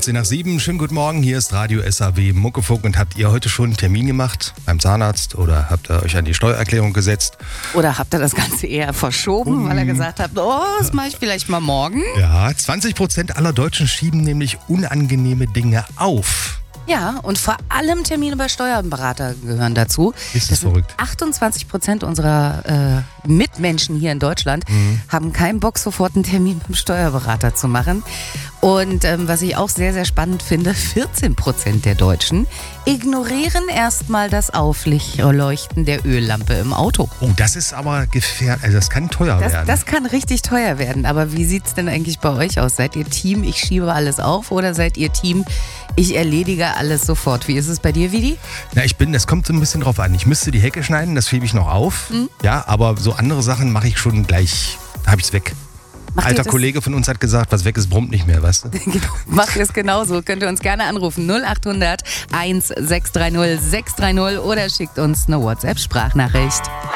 18 nach 7, schönen guten Morgen, hier ist Radio SAW Muckefunk. Und habt ihr heute schon einen Termin gemacht beim Zahnarzt oder habt ihr euch an die Steuererklärung gesetzt? Oder habt ihr das Ganze eher verschoben, weil ihr gesagt habt, das mache ich vielleicht mal morgen? Ja, 20% aller Deutschen schieben nämlich unangenehme Dinge auf. Ja, und vor allem Termine bei Steuerberater gehören dazu. Ist das verrückt? 28% unserer Mitmenschen hier in Deutschland haben keinen Bock, sofort einen Termin beim Steuerberater zu machen. Und was ich auch sehr, sehr spannend finde, 14% der Deutschen ignorieren erstmal das Aufleuchten der Öllampe im Auto. Oh, das ist aber gefährlich, also das kann teuer werden. Das kann richtig teuer werden. Aber wie sieht es denn eigentlich bei euch aus? Seid ihr Team, ich schiebe alles auf, oder seid ihr Team, ich erledige alles sofort? Wie ist es bei dir, Vidi? Na, das kommt so ein bisschen drauf an. Ich müsste die Hecke schneiden, das hebe ich noch auf. Ja, aber so andere Sachen mache ich schon gleich, da habe ich es weg. Alter Kollege von uns hat gesagt, was weg ist, brummt nicht mehr, weißt du? Genau, macht ihr es genauso. Könnt ihr uns gerne anrufen. 0800 1630 630 oder schickt uns eine WhatsApp-Sprachnachricht.